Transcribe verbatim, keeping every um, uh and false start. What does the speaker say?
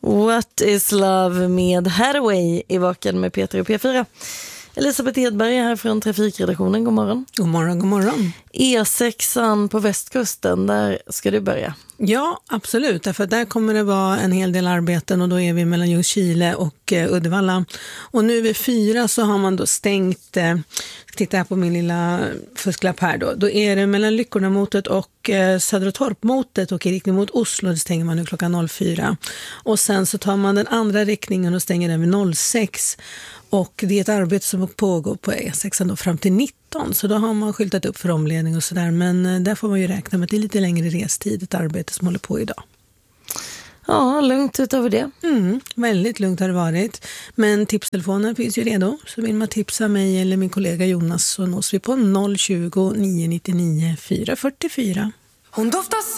What is Love med Hathaway i Vaken med Peter och P fyra. Elisabeth Edberg här från Trafikredaktionen, god morgon. God morgon, god morgon. E sex på västkusten, där ska du börja. Ja, absolut. Därför där kommer det vara en hel del arbeten och då är vi mellan Ljungskile och eh, Uddevalla. Och nu vid fyra så har man då stängt, eh, titta här på min lilla fusklapp här då. Då är det mellan Lyckorna-motet och eh, Södra-Torp-motet och i riktning mot Oslo, det stänger man nu klockan noll fyra. Och sen så tar man den andra riktningen och stänger den vid noll sex. Och det är ett arbete som pågår på E sex då fram till nitton, så då har man skyltat upp för omledning och sådär. Men där får man ju räkna med att det är lite längre restid, ett arbete som håller på idag. Ja, lugnt utöver det. Mm, väldigt lugnt har det varit. Men tipstelefonen finns ju redo, så vill man tipsa mig eller min kollega Jonas så nås vi på noll tjugo, nio nittionio, fyra fyrtiofyra. Hon doftar